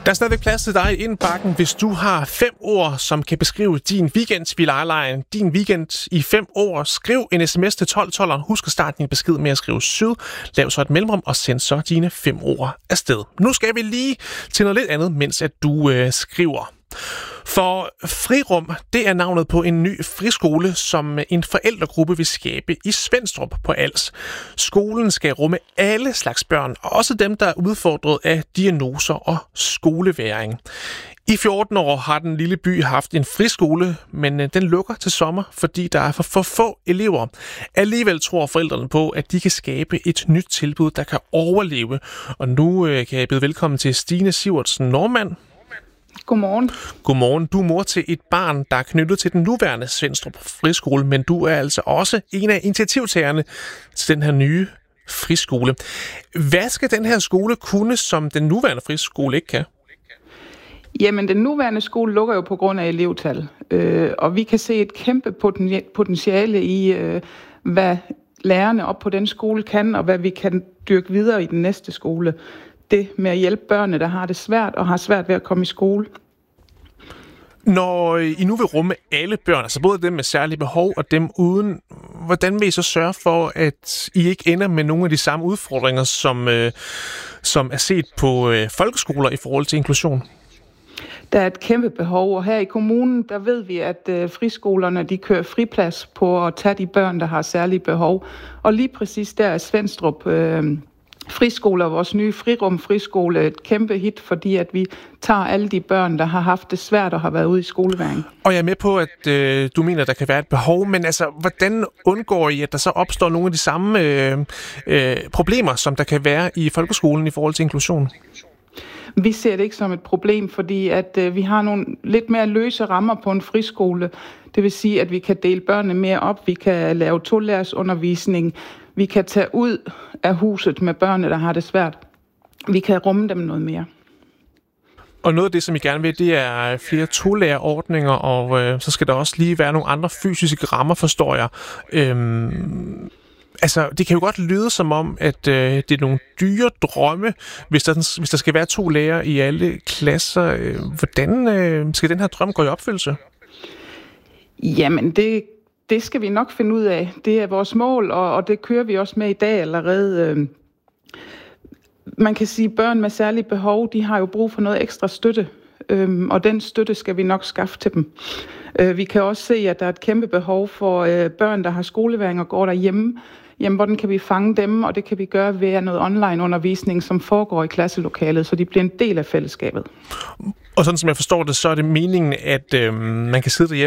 Der er stadigvæk plads til dig i indbakken, hvis du har 5 ord, som kan beskrive din weekend, Vildelejen. Din weekend i 5 ord. Skriv en sms til 1212'eren. Husk at starte din besked med at skrive syd. Lav så et mellemrum og send så dine 5 ord afsted. Nu skal vi lige til noget lidt andet, mens at du skriver. For Frirum, det er navnet på en ny friskole, som en forældregruppe vil skabe i Svenstrup på Als. Skolen skal rumme alle slags børn, og også dem, der er udfordret af diagnoser og skoleværing. I 14 år har den lille by haft en friskole, men den lukker til sommer, fordi der er for få elever. Alligevel tror forældrene på, at de kan skabe et nyt tilbud, der kan overleve. Og nu kan jeg byde velkommen til Stine Sivertsen Normand. Godmorgen. Godmorgen. Du er mor til et barn, der er knyttet til den nuværende Svenstrup Friskole, men du er altså også en af initiativtagerne til den her nye friskole. Hvad skal den her skole kunne, som den nuværende friskole ikke kan? Jamen, den nuværende skole lukker jo på grund af elevtal, og vi kan se et kæmpe potentiale i, hvad lærerne op på den skole kan, og hvad vi kan dyrke videre i den næste skole. Det med at hjælpe børnene, der har det svært og har svært ved at komme i skole. Når I nu vil rumme alle børn, altså både dem med særlige behov og dem uden, hvordan vil I så sørge for, at I ikke ender med nogle af de samme udfordringer, som er set på folkeskoler i forhold til inklusion? Der er et kæmpe behov, og her i kommunen, der ved vi, at friskolerne, de kører friplads på at tage de børn, der har særlige behov. Og lige præcis der er Svenstrup Friskoler, vores nye Frirum Friskole, et kæmpe hit, fordi at vi tager alle de børn, der har haft det svært og har været ude i skoleværing. Og jeg er med på, at du mener, at der kan være et behov, men altså, hvordan undgår I, at der så opstår nogle af de samme problemer, som der kan være i folkeskolen i forhold til inklusion? Vi ser det ikke som et problem, fordi at vi har nogle lidt mere løse rammer på en friskole. Det vil sige, at vi kan dele børnene mere op, vi kan lave tolærersundervisning, vi kan tage ud af huset med børnene, der har det svært. Vi kan rumme dem noget mere. Og noget af det, som I gerne vil, det er flere tolærerordninger, og så skal der også lige være nogle andre fysiske rammer, forstår jeg. Altså, det kan jo godt lyde som om, at det er nogle dyre drømme, hvis der skal være 2 lærere i alle klasser. Hvordan skal den her drøm gå i opfyldelse? Jamen, det skal vi nok finde ud af. Det er vores mål, og det kører vi også med i dag allerede. Man kan sige, at børn med særlige behov, de har jo brug for noget ekstra støtte, og den støtte skal vi nok skaffe til dem. Vi kan også se, at der er et kæmpe behov for børn, der har skoleværing og går derhjemme. Jamen, hvordan kan vi fange dem, og det kan vi gøre ved noget online-undervisning, som foregår i klasselokalet, så de bliver en del af fællesskabet. Og sådan som jeg forstår det, så er det meningen, at man kan sidde derhjemme